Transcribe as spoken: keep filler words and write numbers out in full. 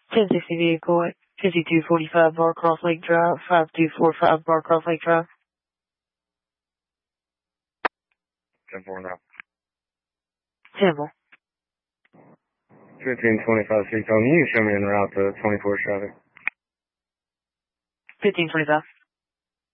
ten sixty vehicle at fifty-two forty-five Barcroft Lake Drive, five two four five Barcroft Lake Drive. ten four now. ten four. fifteen twenty-five Seacon, you can show me en route to twenty-four traffic. fifteen twenty-five.